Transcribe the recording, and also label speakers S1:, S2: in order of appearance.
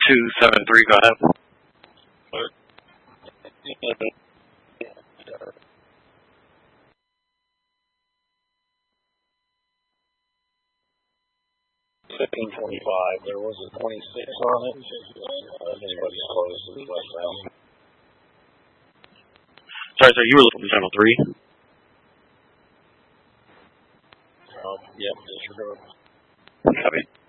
S1: 273, go ahead.
S2: $15.25. There was a 26 on it. Anybody's closed to the westbound.
S1: Sorry, sir, you were looking for channel 3?
S2: Yep, disregard.
S1: Copy.